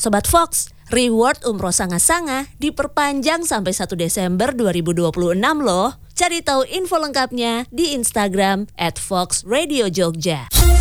Sobat Fox, reward umroh sanga-sanga diperpanjang sampai 1 Desember 2026 loh. Cari tahu info lengkapnya di Instagram @foxradiojogja.